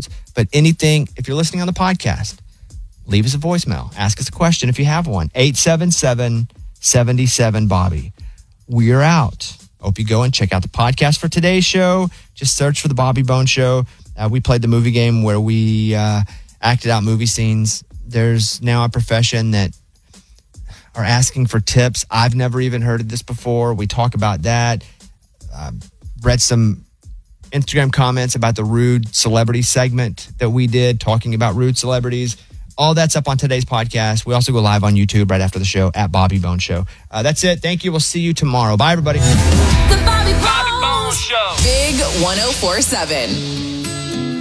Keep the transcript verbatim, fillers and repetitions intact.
notes. But anything, if you're listening on the podcast, leave us a voicemail. Ask us a question if you have one. eight seven seven, seven seven, Bobby. We're out. Hope you go and check out the podcast for today's show. Just search for the Bobby Bone Show. Uh, we played the movie game where we uh, acted out movie scenes. There's now a profession that are asking for tips. I've never even heard of this before. We talk about that. Uh, read some Instagram comments about the rude celebrity segment that we did, talking about rude celebrities. All that's up on today's podcast. We also go live on YouTube right after the show at Bobby Bone Show. Uh, that's it. Thank you. We'll see you tomorrow. Bye, everybody. The Bobby Bone, Bobby Bone Show. Big one oh four seven.